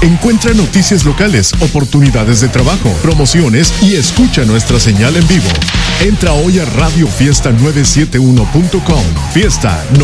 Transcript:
Encuentra noticias locales, oportunidades de trabajo, promociones y escucha nuestra señal en vivo. Entra hoy a radiofiesta971.com. Fiesta